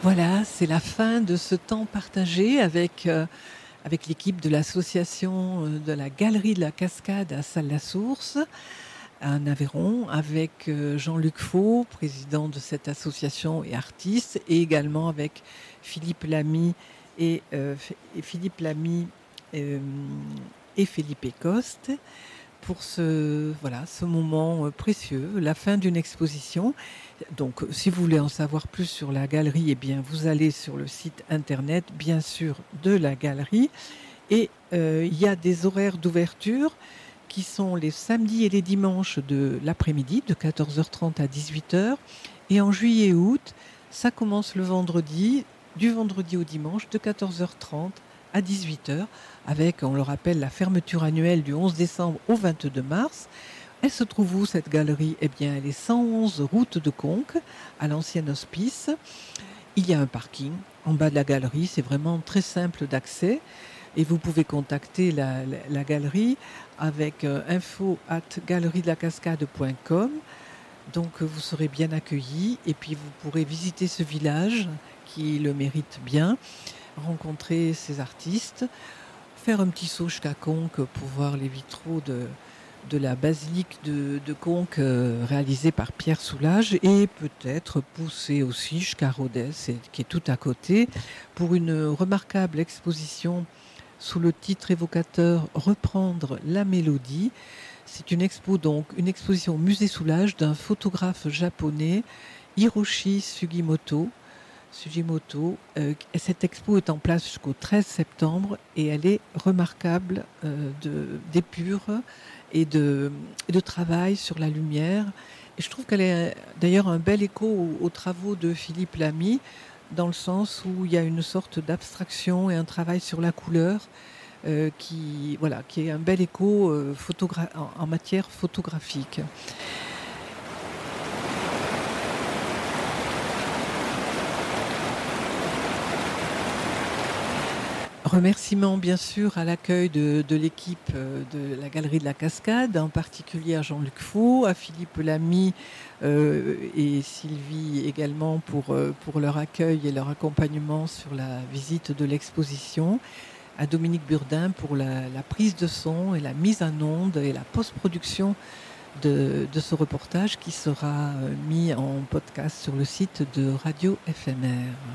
Voilà, c'est la fin de ce temps partagé avec l'équipe de l'association de la Galerie de la Cascade à Salles-la-Source, à Aveyron, avec Jean-Luc Faux, président de cette association et artiste, et également avec Philippe Lamy et Philippe Lamy et Felipe Coste, pour ce moment précieux, la fin d'une exposition. Donc, si vous voulez en savoir plus sur la galerie, eh bien, vous allez sur le site internet, bien sûr, de la galerie. Et il y a des horaires d'ouverture qui sont les samedis et les dimanches de l'après-midi, de 14h30 à 18h. Et en juillet et août, ça commence le vendredi, du vendredi au dimanche, de 14h30 à 18h, avec, on le rappelle, la fermeture annuelle du 11 décembre au 22 mars. Elle se trouve où, cette galerie ? Eh bien, elle est 111 route de Conques, à l'ancien hospice. Il y a un parking en bas de la galerie, c'est vraiment très simple d'accès. Et vous pouvez contacter la galerie avec info@galeriedelaCascade.com. Donc, vous serez bien accueillis et puis vous pourrez visiter ce village qui le mérite bien, rencontrer ces artistes, faire un petit saut jusqu'à Conques pour voir les vitraux de la basilique de Conques réalisée par Pierre Soulages, et peut-être pousser aussi jusqu'à Rodez, qui est tout à côté, pour une remarquable exposition sous le titre évocateur « Reprendre la mélodie ». C'est une exposition au musée Soulages d'un photographe japonais, Hiroshi Sugimoto. Cette expo est en place jusqu'au 13 septembre et elle est remarquable d'épure et de travail sur la lumière. Et je trouve qu'elle est d'ailleurs un bel écho aux travaux de Philippe Lamy, dans le sens où il y a une sorte d'abstraction et un travail sur la couleur qui est un bel écho en matière photographique. Remerciements bien sûr à l'accueil de l'équipe de la Galerie de la Cascade, en particulier à Jean-Luc Faux, à Philippe Lamy et Sylvie également pour leur accueil et leur accompagnement sur la visite de l'exposition, à Dominique Burdin pour la prise de son et la mise en onde et la post-production de ce reportage qui sera mis en podcast sur le site de Radio FMR.